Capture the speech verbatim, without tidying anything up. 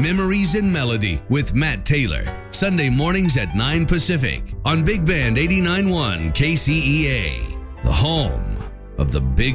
Memories in Melody with Matt Taylor. Sunday mornings at nine Pacific on Big Band eighty-nine point one K C E A, the home of the Big